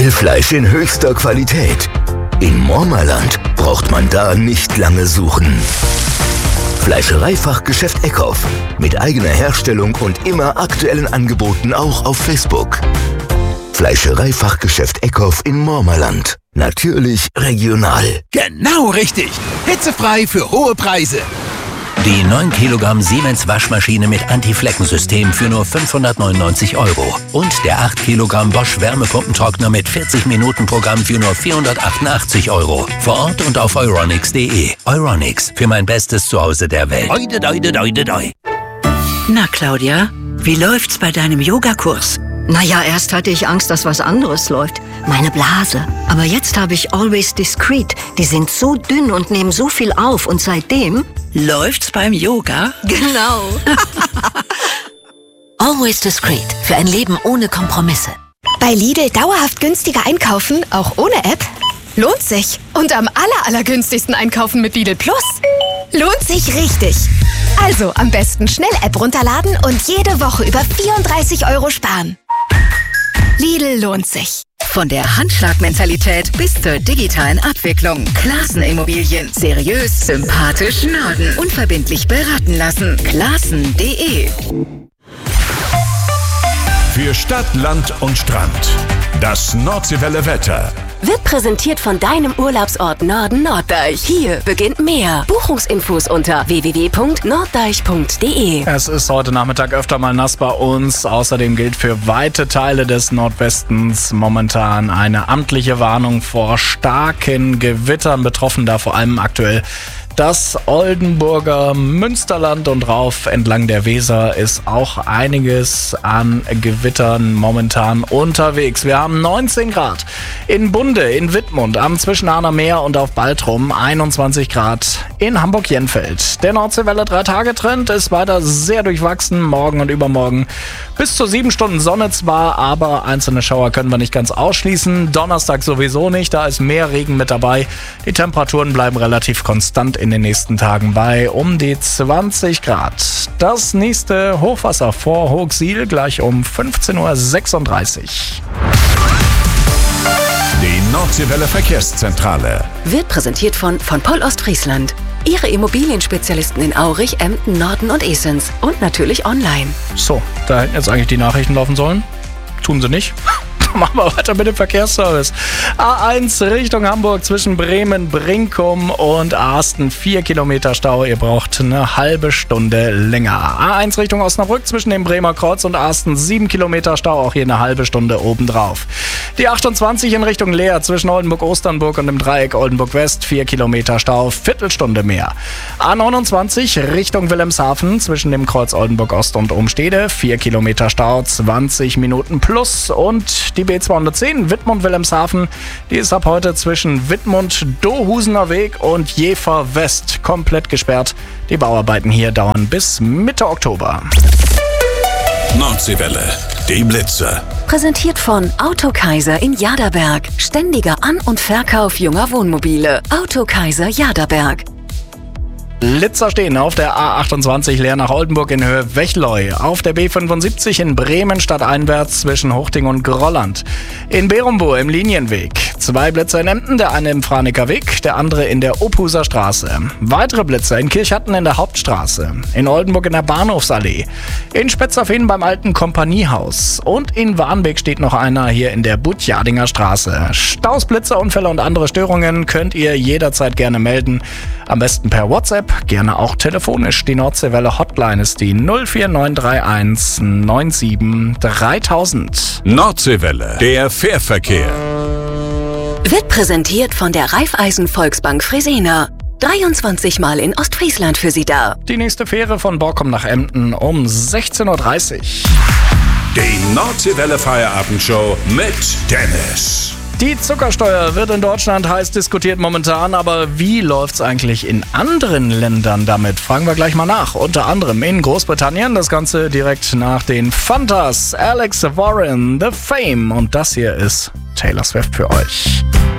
Grillfleisch in höchster Qualität. In Mormerland braucht man da nicht lange suchen. Fleischereifachgeschäft Eckhoff. Mit eigener Herstellung und immer aktuellen Angeboten auch auf Facebook. Fleischereifachgeschäft Eckhoff in Mormerland. Natürlich regional. Genau richtig. Hitzefrei für hohe Preise. Die 9 Kilogramm Siemens Waschmaschine mit Anti-Flecken-System für nur 599 €. Und der 8 Kilogramm Bosch Wärmepumpentrockner mit 40-Minuten-Programm für nur 488 €. Vor Ort und auf euronics.de. Euronics, für mein bestes Zuhause der Welt. Oide, doide, doide, doi. Na, Claudia, wie läuft's bei deinem Yogakurs? Naja, erst hatte ich Angst, dass was anderes läuft. Meine Blase. Aber jetzt habe ich Always Discreet. Die sind so dünn und nehmen so viel auf. Und seitdem... Läuft's beim Yoga? Genau. Always Discreet. Für ein Leben ohne Kompromisse. Bei Lidl dauerhaft günstiger einkaufen, auch ohne App? Lohnt sich. Und am allergünstigsten einkaufen mit Lidl Plus. Lohnt sich richtig. Also am besten schnell App runterladen und jede Woche über 34 € sparen. Lidl lohnt sich. Von der Handschlagmentalität bis zur digitalen Abwicklung. Classen Immobilien. Seriös, sympathisch, Norden. Unverbindlich beraten lassen. Classen.de. Für Stadt, Land und Strand. Das Nordseewelle Wetter. Wird präsentiert von deinem Urlaubsort Norden Norddeich. Hier beginnt mehr. Buchungsinfos unter www.norddeich.de. Es ist heute Nachmittag öfter mal nass bei uns. Außerdem gilt für weite Teile des Nordwestens momentan eine amtliche Warnung vor starken Gewittern. Betroffen da vor allem aktuell das Oldenburger Münsterland und rauf entlang der Weser ist auch einiges an Gewittern momentan unterwegs. Wir haben 19 Grad in Bunde, in Wittmund, am Zwischenahner Meer und auf Baltrum, 21 Grad in Hamburg-Jenfeld. Der Nordseewelle 3-Tage-Trend ist weiter sehr durchwachsen, morgen und übermorgen bis zu 7 Stunden Sonne zwar, aber einzelne Schauer können wir nicht ganz ausschließen. Donnerstag sowieso nicht, da ist mehr Regen mit dabei. Die Temperaturen bleiben relativ konstant in den nächsten Tagen bei um die 20 Grad. Das nächste Hochwasser vor Hoogsiel gleich um 15:36 Uhr. Die Nordseewelle Verkehrszentrale Wird präsentiert von Poll Ostfriesland. Ihre Immobilienspezialisten in Aurich, Emden, Norden und Esens. Und natürlich online. So, da hätten jetzt eigentlich die Nachrichten laufen sollen. Tun sie nicht. Machen wir weiter mit dem Verkehrsservice. A1 Richtung Hamburg zwischen Bremen, Brinkum und Asten. 4 Kilometer Stau. Ihr braucht eine halbe Stunde länger. A1 Richtung Osnabrück zwischen dem Bremer Kreuz und Asten. 7 Kilometer Stau. Auch hier eine halbe Stunde obendrauf. Die 28 in Richtung Leer zwischen Oldenburg-Osternburg und dem Dreieck Oldenburg-West. 4 Kilometer Stau. Viertelstunde mehr. A29 Richtung Wilhelmshaven zwischen dem Kreuz Oldenburg-Ost und Umstede. 4 Kilometer Stau. 20 Minuten plus. Und die B210 Wittmund-Wilhelmshaven, die ist ab heute zwischen Wittmund-Dohusener Weg und Jever West komplett gesperrt. Die Bauarbeiten hier dauern bis Mitte Oktober. Nordseewelle, die Blitzer. Präsentiert von Autokaiser in Jaderberg. Ständiger An- und Verkauf junger Wohnmobile. Autokaiser Jaderberg. Blitzer stehen auf der A28 Leer nach Oldenburg in Höhe Wechleu, auf der B75 in Bremen stadteinwärts zwischen Hochting und Grolland, in Berumbo im Linienweg, 2 Blitzer in Emden, der eine im Franeker Weg, der andere in der Ophuser Straße, weitere Blitzer in Kirchhatten in der Hauptstraße, in Oldenburg in der Bahnhofsallee, in Spetzerfehn beim alten Kompaniehaus und in Warnbeek steht noch einer hier in der Butjardinger Straße. Staus, Blitzer, Unfälle und andere Störungen könnt ihr jederzeit gerne melden, am besten per WhatsApp, gerne auch telefonisch. Die Nordseewelle Hotline ist die 04931 97 3000. Nordseewelle, der Fährverkehr. Wird präsentiert von der Raiffeisen Volksbank Fresenier. 23 Mal in Ostfriesland für Sie da. Die nächste Fähre von Borkum nach Emden um 16:30 Uhr. Die Nordseewelle Feierabendshow mit Dennis. Die Zuckersteuer wird in Deutschland heiß diskutiert momentan, aber wie läuft's eigentlich in anderen Ländern damit? Fragen wir gleich mal nach. Unter anderem in Großbritannien, das Ganze direkt nach den Fantas, Alex Warren, The Fame und das hier ist Taylor Swift für euch.